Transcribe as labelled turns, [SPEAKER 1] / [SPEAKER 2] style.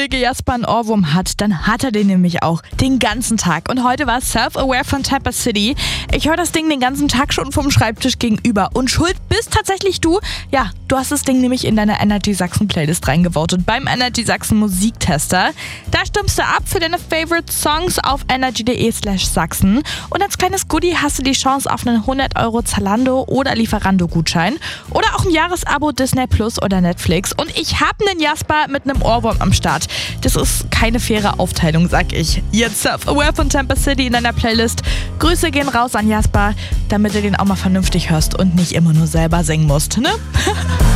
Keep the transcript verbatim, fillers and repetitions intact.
[SPEAKER 1] Kollege Jasper einen Ohrwurm hat, dann hat er den nämlich auch den ganzen Tag. Und heute war Self-Aware von Tampa City. Ich höre das Ding den ganzen Tag schon vom Schreibtisch gegenüber. Und schuld bist tatsächlich du. Ja, du hast das Ding nämlich in deine Energy Sachsen Playlist reingevotet beim Energy Sachsen Musiktester. Da stimmst du ab für deine Favorite Songs auf energy.de slash Sachsen. Und als kleines Goodie hast du die Chance auf einen hundert Euro Zalando oder Lieferando-Gutschein oder auch ein Jahresabo Disney Plus oder Netflix. Und ich habe einen Jasper mit einem Ohrwurm am Start. Das ist keine faire Aufteilung, sag ich. Jetzt Self-Aware von Tampa City in deiner Playlist. Grüße gehen raus an Jasper, damit du den auch mal vernünftig hörst und nicht immer nur selber singen musst, ne?